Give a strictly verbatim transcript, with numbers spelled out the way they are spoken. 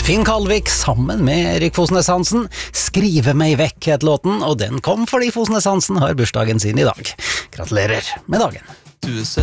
Finn Kalvik sammen med Erik Fosnes Hansen. Skrive meg vekk het låten, og den kom fordi Fosnes Hansen har bursdagen sin i dag. Gratulerer med dagen.